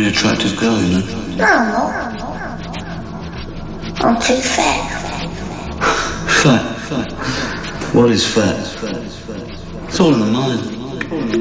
attractive girl, you know. No, I'm not. I'm too fat. Fat? What is fat? It's all in the mind.